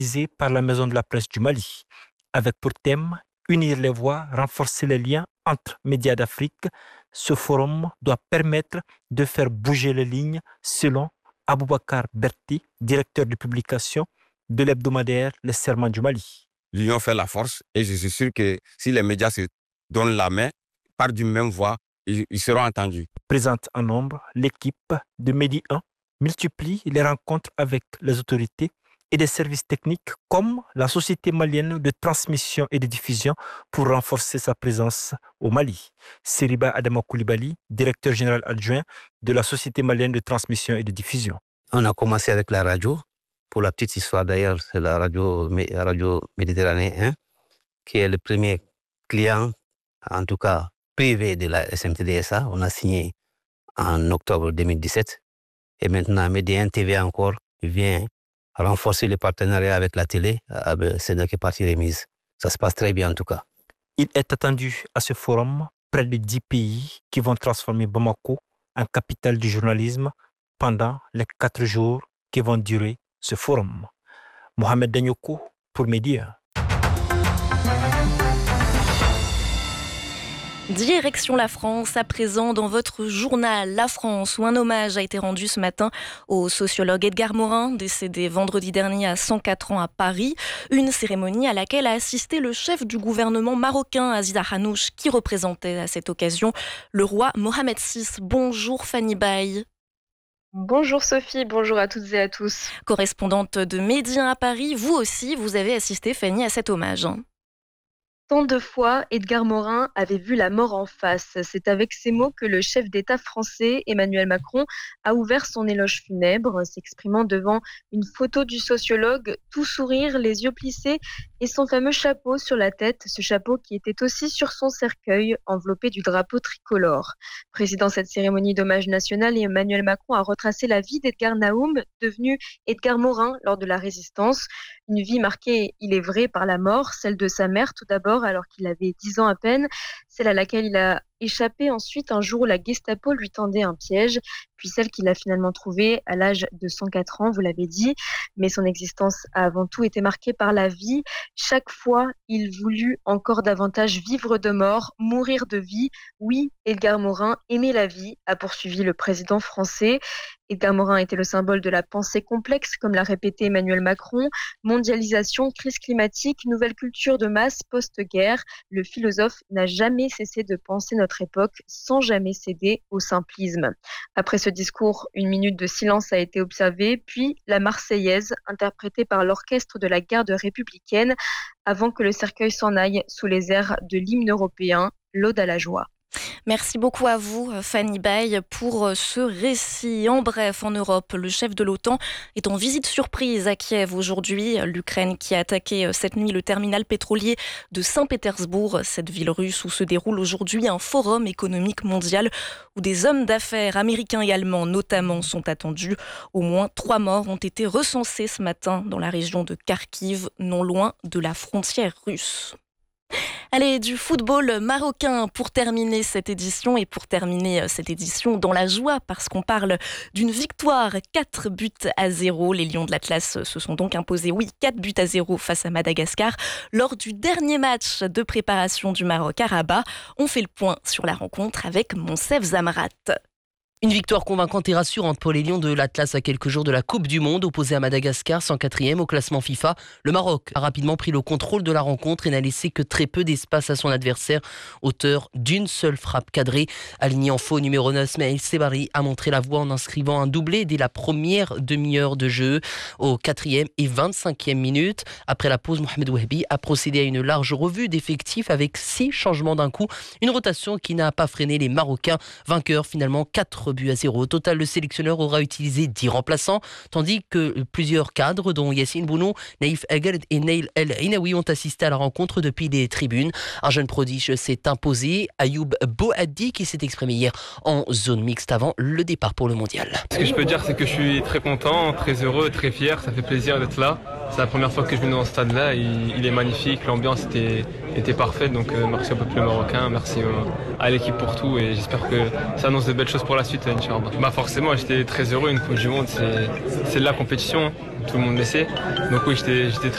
organisé par la Maison de la Presse du Mali, avec pour thème unir les voix, renforcer les liens entre médias d'Afrique. Ce forum doit permettre de faire bouger les lignes selon Aboubakar Berti, directeur de publication de l'hebdomadaire Les Serments du Mali. L'union fait la force et je suis sûr que si les médias se donnent la main, partent d'une même voix, ils seront entendus. Présente en nombre, l'équipe de Medi 1 multiplie les rencontres avec les autorités et des services techniques comme la Société malienne de transmission et de diffusion pour renforcer sa présence au Mali. Seriba Adama Koulibaly, directeur général adjoint de la Société malienne de transmission et de diffusion. On a commencé avec la radio. Pour la petite histoire d'ailleurs, c'est la radio Méditerranée 1 qui est le premier client, en tout cas privé de la SMTDSA. On a signé en octobre 2017. Et maintenant, Média TV encore vient renforcer le partenariat avec la télé. C'est donc partie remise. Ça se passe très bien en tout cas. Il est attendu à ce forum près de 10 pays qui vont transformer Bamako en capitale du journalisme pendant les 4 jours qui vont durer ce forum. Mohamed Danyoko pour Média. Direction la France, à présent dans votre journal La France, où un hommage a été rendu ce matin au sociologue Edgar Morin, décédé vendredi dernier à 104 ans à Paris. Une cérémonie à laquelle a assisté le chef du gouvernement marocain, Aziz Hanouch, qui représentait à cette occasion le roi Mohamed VI. Bonjour Fanny Baye. Bonjour Sophie, bonjour à toutes et à tous. Correspondante de Medi 1 à Paris, vous aussi, vous avez assisté, Fanny, à cet hommage. Tant de fois, Edgar Morin avait vu la mort en face. C'est avec ces mots que le chef d'État français, Emmanuel Macron, a ouvert son éloge funèbre, s'exprimant devant une photo du sociologue, tout sourire, les yeux plissés et son fameux chapeau sur la tête, ce chapeau qui était aussi sur son cercueil, enveloppé du drapeau tricolore. Présidant cette cérémonie d'hommage national, Emmanuel Macron a retracé la vie d'Edgar Naoum, devenu Edgar Morin lors de la Résistance. Une vie marquée, il est vrai, par la mort, celle de sa mère tout d'abord, alors qu'il avait 10 ans à peine, celle à laquelle il a échappé ensuite un jour où la Gestapo lui tendait un piège, puis celle qu'il a finalement trouvée à l'âge de 104 ans, vous l'avez dit. Mais son existence a avant tout été marquée par la vie. Chaque fois, il voulut encore davantage vivre de mort, mourir de vie. Oui, Edgar Morin aimait la vie, a poursuivi le président français. Edgar Morin était le symbole de la pensée complexe, comme l'a répété Emmanuel Macron. Mondialisation, crise climatique, nouvelle culture de masse post-guerre. Le philosophe n'a jamais cessé de penser notre époque sans jamais céder au simplisme. Après ce discours, une minute de silence a été observée, puis la Marseillaise, interprétée par l'orchestre de la garde républicaine, avant que le cercueil s'en aille sous les airs de l'hymne européen, l'Ode à la joie. Merci beaucoup à vous, Fanny Baye, pour ce récit. En bref, en Europe, le chef de l'OTAN est en visite surprise à Kiev aujourd'hui. L'Ukraine qui a attaqué cette nuit le terminal pétrolier de Saint-Pétersbourg, cette ville russe où se déroule aujourd'hui un forum économique mondial où des hommes d'affaires américains et allemands notamment sont attendus. Au moins 3 morts ont été recensés ce matin dans la région de Kharkiv, non loin de la frontière russe. Allez, du football marocain pour terminer cette édition dans la joie parce qu'on parle d'une victoire 4-0. Les Lions de l'Atlas se sont donc imposés, 4-0 face à Madagascar lors du dernier match de préparation du Maroc à Rabat. On fait le point sur la rencontre avec Monsef Zamrat. Une victoire convaincante et rassurante pour les Lions de l'Atlas à quelques jours de la Coupe du Monde, opposée à Madagascar, 104e au classement FIFA. Le Maroc a rapidement pris le contrôle de la rencontre et n'a laissé que très peu d'espace à son adversaire, auteur d'une seule frappe cadrée. Aligné en faux, numéro 9, Smaïl Sebari a montré la voie en inscrivant un doublé dès la première demi-heure de jeu, aux 4e et 25e minutes. Après la pause, Mohamed Wahbi a procédé à une large revue d'effectifs avec 6 changements d'un coup. Une rotation qui n'a pas freiné les Marocains, vainqueurs finalement 4-0. Au total, le sélectionneur aura utilisé 10 remplaçants, tandis que plusieurs cadres, dont Yassine Bounou, Naïf Agard et Neil El Inaoui, ont assisté à la rencontre depuis les tribunes. Un jeune prodige s'est imposé, Ayoub Boaddi, qui s'est exprimé hier en zone mixte avant le départ pour le mondial. Ce que je peux dire, c'est que je suis très content, très heureux, très fier. Ça fait plaisir d'être là. C'est la première fois que je viens dans ce stade-là. Il est magnifique, l'ambiance était parfaite. Donc merci au peuple marocain, merci à l'équipe pour tout. Et j'espère que ça annonce de belles choses pour la suite, Inch'Allah. Forcément, j'étais très heureux. Une Coupe du Monde, c'est de la compétition. Tout le monde le sait. Donc oui, j'étais très